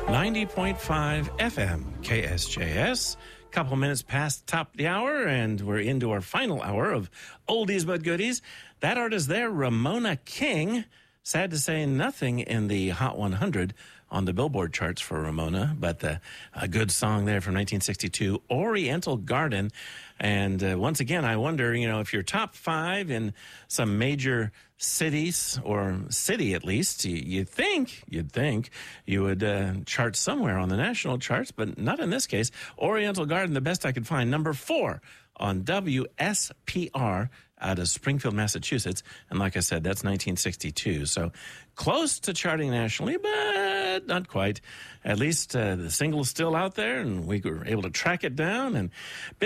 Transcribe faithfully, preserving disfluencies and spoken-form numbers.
ninety point five F M K S J S. Couple minutes past the top of the hour, and we're into our final hour of oldies but goodies. That artist there, Ramona King. Sad to say, nothing in the Hot one hundred on the Billboard charts for Ramona, but uh, a good song there from nineteen sixty-two, Oriental Garden. And uh, once again, I wonder, you know, if you're top five in some major cities, or city at least, you, you think, you'd think you would uh, chart somewhere on the national charts, but not in this case. Oriental Garden, the best I could find, number four on W S P R out of Springfield, Massachusetts. And like I said, that's nineteen sixty-two. So close to charting nationally, but not quite. At least uh, the single is still out there, and we were able to track it down. And